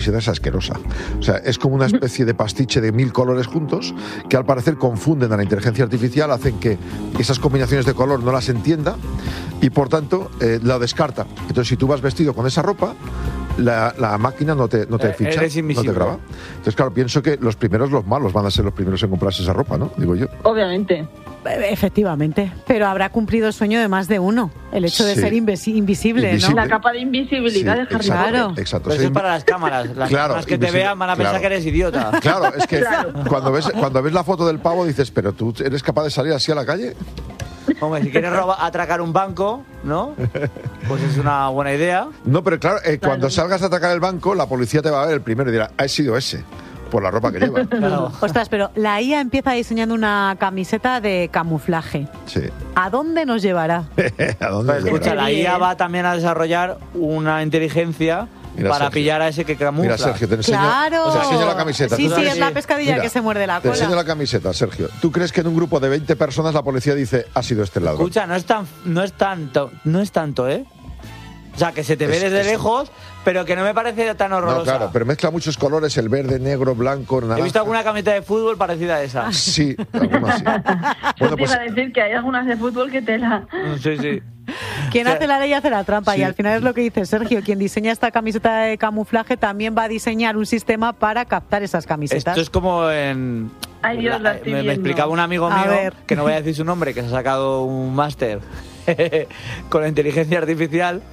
es asquerosa. O sea, es como una especie de pastiche de 1000 colores juntos que al parecer confunden a la inteligencia artificial, hacen que esas combinaciones de color no las entienda y por tanto la descarta. Entonces, si tú vas vestido con esa ropa, la máquina no te ficha, no te graba. Entonces, claro, pienso que los malos van a ser los primeros en comprarse esa ropa, ¿no? Digo yo. Obviamente. Efectivamente, pero habrá cumplido el sueño de más de uno, el hecho de ser invisible, ¿no? La capa de invisibilidad de Harry Claro. Exacto. Pero eso es para las cámaras. Las cámaras que te vean van a pensar que eres idiota. Claro, es que cuando ves la foto del pavo dices, pero tú eres capaz de salir así a la calle. Hombre, si quieres atracar un banco, ¿no? Pues es una buena idea. No, pero claro, cuando salgas a atracar el banco, la policía te va a ver el primero y dirá, ha sido ese. Por la ropa que lleva. Claro. Ostras, pero la IA empieza diseñando una camiseta de camuflaje. Sí. ¿A dónde nos llevará? ¿A dónde nos escucha, llevará? la IA va también a desarrollar una inteligencia para Sergio. pillar a ese que camufla. Mira, Sergio, te enseño, ¡Claro! te enseño la camiseta. Sí, es la pescadilla que se muerde la cola. Te enseño la camiseta, Sergio. ¿Tú crees que en un grupo de 20 personas la policía dice, ha sido este ladrón? Escucha, no es tanto, ¿eh? O sea, que se te ve desde lejos, pero que no me parece tan horrorosa. No, claro, pero mezcla muchos colores, el verde, negro, blanco, naranja. He visto alguna camiseta de fútbol parecida a esa. Sí, algunas sí. Bueno, te iba a decir que hay algunas de fútbol que tela. Sí. Quien hace la ley hace la trampa, y al final es lo que dice Sergio, quien diseña esta camiseta de camuflaje también va a diseñar un sistema para captar esas camisetas. Esto es como en... Ay, Dios, me explicaba un amigo mío, que no voy a decir su nombre, que se ha sacado un máster con la inteligencia artificial,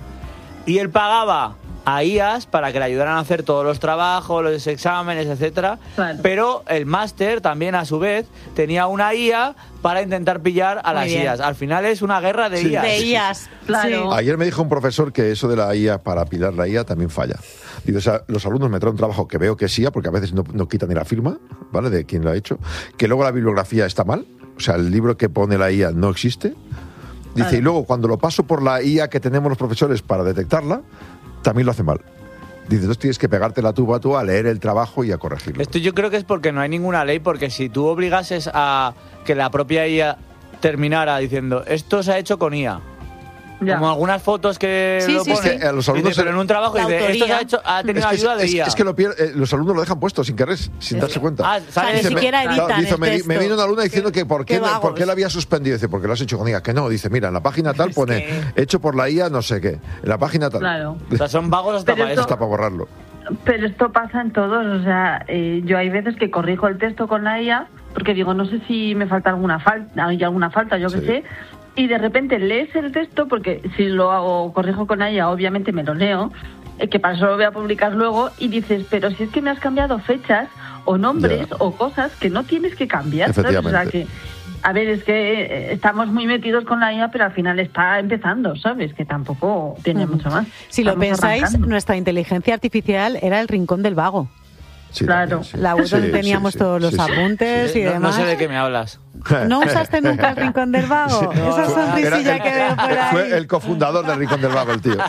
y él pagaba a IAs para que le ayudaran a hacer todos los trabajos, los exámenes, etcétera. Claro. Pero el máster también, a su vez, tenía una IA para intentar pillar a las IAs. Al final es una guerra de IAs. De IAs, claro. Ayer me dijo un profesor que eso de la IA, para pillar la IA, también falla. Dice, o sea, los alumnos me traen un trabajo que veo que es IA, porque a veces no quitan ni la firma, ¿vale?, de quien lo ha hecho, que luego la bibliografía está mal, o sea, el libro que pone la IA no existe. Dice, y luego cuando lo paso por la IA que tenemos los profesores para detectarla, también lo hace mal. Dice, entonces tienes que pegártela tú a leer el trabajo y a corregirlo. Esto yo creo que es porque no hay ninguna ley, porque si tú obligases a que la propia IA terminara diciendo, esto se ha hecho con IA, como algunas fotos que lo ponen, es que los alumnos pero en un trabajo dice, esto ha tenido ayuda de IA. Es que los alumnos lo dejan puesto sin querer, sin darse cuenta. Ni siquiera editan dice, el me texto. vino una alumna diciendo que por qué la había suspendido. Dice, porque lo has hecho con IA. Que no, dice, mira, en la página tal pone hecho por la IA no sé qué. En la página tal. Claro. O sea, son vagos hasta para eso. Hasta para borrarlo. Pero esto pasa en todos, o sea, yo hay veces que corrijo el texto con la IA porque digo, no sé si me falta alguna falta, yo qué sé, y de repente lees el texto, porque si lo hago, corrijo con la IA, obviamente me lo leo, que para eso lo voy a publicar luego, y dices, pero si es que me has cambiado fechas o nombres o cosas que no tienes que cambiar, ¿sabes? O sea que... A ver, es que estamos muy metidos con la IA, pero al final está empezando, ¿sabes? Que tampoco tiene mucho más. Si lo pensáis, nuestra inteligencia artificial era el rincón del vago. Sí, claro. La web donde teníamos todos los apuntes y demás. No sé de qué me hablas. ¿No usaste nunca el Rincón del Vago? Esa sonrisilla que veo por ahí. Fue el cofundador del Rincón del Vago, el tío.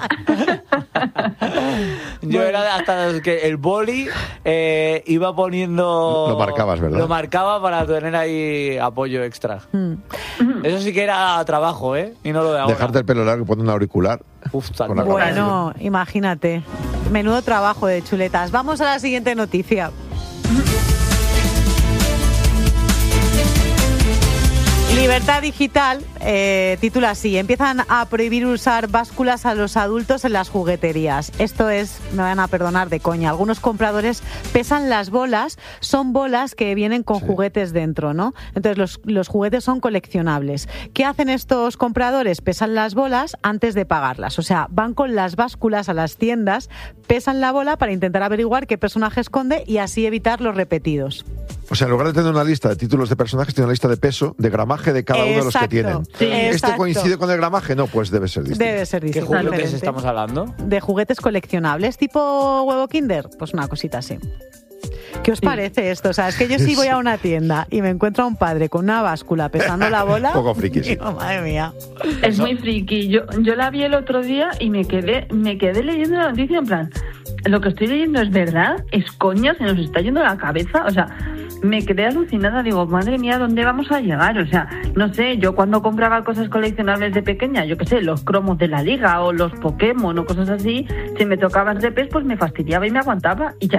Yo era hasta que el boli iba poniendo... Lo marcabas, ¿verdad? Lo marcaba para tener ahí apoyo extra. Eso sí que era trabajo, ¿eh? Y no lo de ahora. Dejarte el pelo largo y poner un auricular. Uf, bueno, imagínate. Menudo trabajo de chuletas. Vamos a la siguiente noticia. Libertad Digital titula así: empiezan a prohibir usar básculas a los adultos en las jugueterías. Esto es, me van a perdonar de coña, algunos compradores pesan las bolas, son bolas que vienen con juguetes dentro, ¿no? Entonces los juguetes son coleccionables. ¿Qué hacen estos compradores? Pesan las bolas antes de pagarlas, o sea, van con las básculas a las tiendas, pesan la bola para intentar averiguar qué personaje esconde y así evitar los repetidos. O sea, en lugar de tener una lista de títulos de personajes, tiene una lista de peso, de gramaje de cada uno de los que tienen. Sí, ¿Esto coincide con el gramaje? No, pues debe ser distinto. Debe ser distinto. ¿Qué juguetes estamos hablando? De juguetes coleccionables, tipo huevo Kinder, pues una cosita así. ¿Qué os parece esto? O sea, es que yo sí voy a una tienda y me encuentro a un padre con una báscula pesando la bola. Un poco friki, sí. Digo, madre mía. Es muy friki. Yo la vi el otro día y me quedé leyendo la noticia en plan, lo que estoy leyendo es verdad, es coña, se nos está yendo la cabeza. O sea, me quedé alucinada, digo, madre mía, ¿dónde vamos a llegar? O sea, no sé, yo cuando compraba cosas coleccionables de pequeña, yo qué sé, los cromos de la Liga o los Pokémon o cosas así, si me tocaba RPs, pues me fastidiaba y me aguantaba y ya